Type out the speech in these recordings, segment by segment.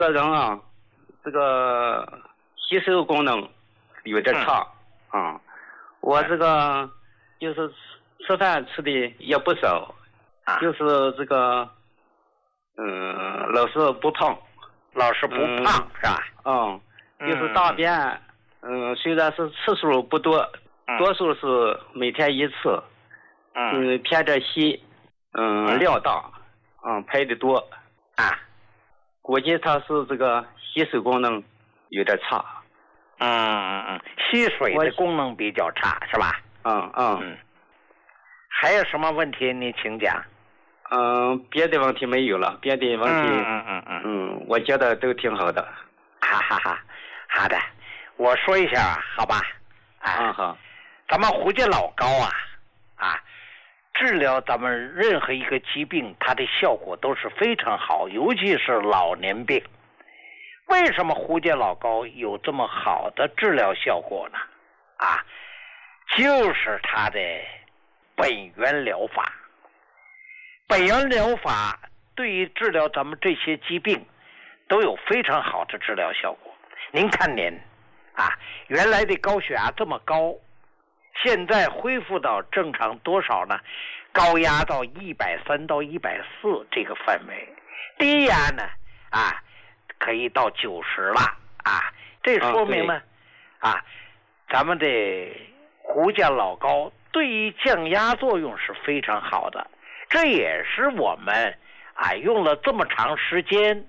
这人啊，这个吸收功能有点差啊。我这个就是吃饭吃的也不少，就是这个老是不胖， 老是不胖是吧？ 就是大便虽然是次数不多，多数是每天一次，偏着稀，量大，排的多估计他是这个吸收功能有点差。 吸水的功能比较差是吧？还有什么问题你请讲。 别的问题没有了，别的问题我觉得都挺好的。 好的，我说一下好吧？ 好。 咱们胡家老高治疗咱们任何一个疾病，它的效果都是非常好，尤其是老年病。为什么胡家老高有这么好的治疗效果呢？就是它的本源疗法。本源疗法对于治疗咱们这些疾病都有非常好的治疗效果。您看您原来的高血压这么高，现在恢复到正常多少呢？高压到130到140这个范围，低压呢可以到90了这说明呢咱们的胡家老高对于降压作用是非常好的。这也是我们用了这么长时间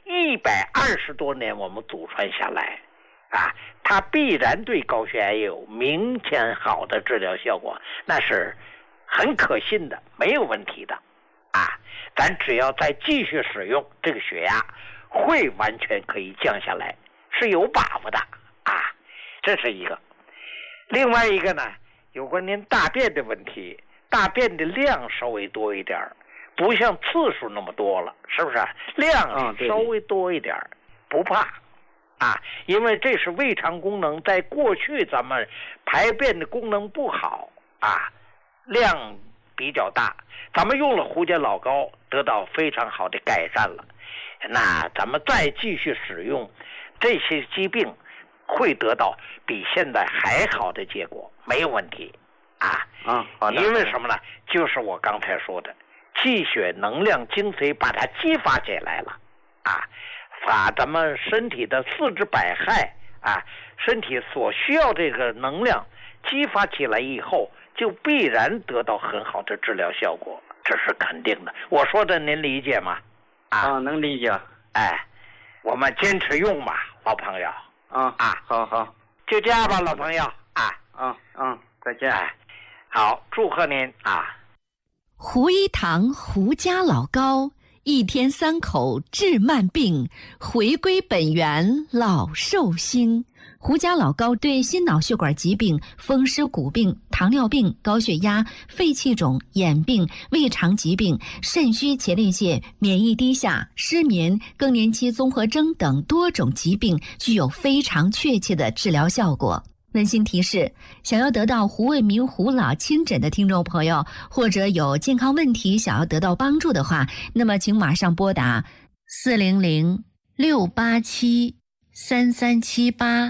120多年我们祖传下来它必然对高血压有明显好的治疗效果，那是很可信的，没有问题的咱只要再继续使用，这个血压会完全可以降下来，是有把握的这是一个。另外一个呢，有关您大便的问题，大便的量稍微多一点，不像次数那么多了，是不是？量稍微多一点，不怕因为这是胃肠功能，在过去咱们排便的功能不好量比较大，咱们用了胡家老高得到非常好的改善了，那咱们再继续使用，这些疾病会得到比现在还好的结果，没有问题好的。 因为什么呢？就是我刚才说的，气血能量精髓把它激发起来了把咱们身体的四肢百骸身体所需要这个能量激发起来以后，就必然得到很好的治疗效果，这是肯定的。我说的您理解吗？ 能理解。 我们坚持用吧，老朋友。 好， 就这样吧，老朋友再见。 好，祝贺您胡一堂胡家老高，1天3口治慢病，回归本源老寿星。胡家老高对心脑血管疾病、风湿骨病、糖尿病、高血压、肺气肿、眼病、胃肠疾病、肾虚前列腺、免疫低下、失眠、更年期综合征等多种疾病具有非常确切的治疗效果。温馨提示，想要得到胡卫民胡老亲诊的听众朋友，或者有健康问题想要得到帮助的话，那么请马上拨打400-687-3378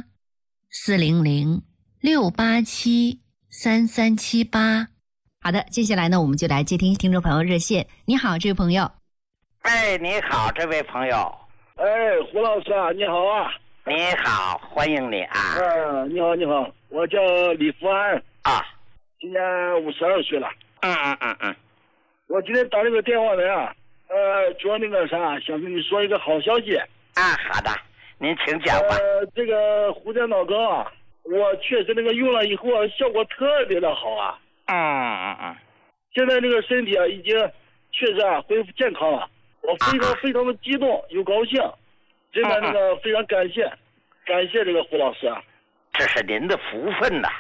400-687-3378。好的，接下来呢，我们就来接听听众朋友热线。你好，这位朋友。 你好，这位朋友。 胡老师你好你好，欢迎你你好，我叫李福安今年52岁了。我今天打这个电话来主要想跟你说一个好消息。 好的，您请讲吧。 这个胡家老高我确实用了以后效果特别的好现在这个身体已经确实恢复健康了，我非常的激动又高兴，真的非常感谢这个胡老师这是您的福分呐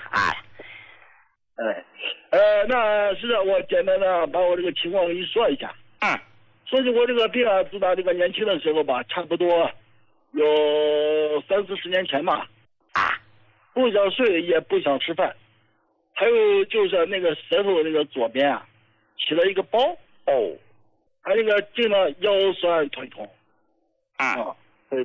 那是我简单的把我这个情况给你说一下。说起我这个病自打这个年轻的时候吧，差不多有30-40年前吧不想睡也不想吃饭，还有就是那个舌头那个左边起了一个包还经常腰酸腿痛